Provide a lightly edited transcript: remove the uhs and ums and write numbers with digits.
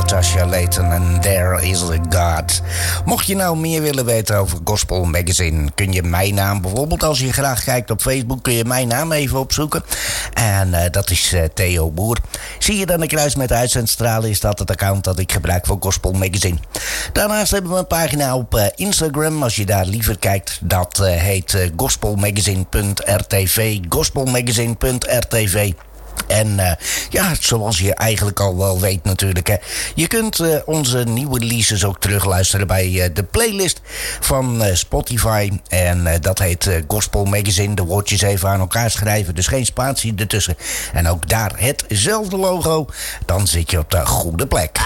Natasha Layton en There is a God. Mocht je nou meer willen weten over Gospel Magazine, kun je mijn naam, bijvoorbeeld als je graag kijkt op Facebook, kun je mijn naam even opzoeken. En dat is Theo Boer. Zie je dan een kruis met de uitzendstralen, is dat het account dat ik gebruik voor Gospel Magazine. Daarnaast hebben we een pagina op Instagram, als je daar liever kijkt. Dat heet gospelmagazine.rtv, gospelmagazine.rtv. En ja, zoals je eigenlijk al wel weet natuurlijk, hè. Je kunt onze nieuwe releases ook terugluisteren bij de playlist van Spotify. En dat heet Gospel Magazine. De woordjes even aan elkaar schrijven, dus geen spatie ertussen. En ook daar hetzelfde logo. Dan zit je op de goede plek.